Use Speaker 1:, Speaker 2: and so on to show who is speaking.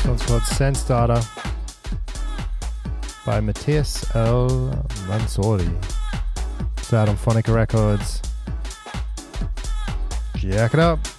Speaker 1: This one's called Sense Data by Matthias L. Mansouri. It's out on Phonica Records. Check it out.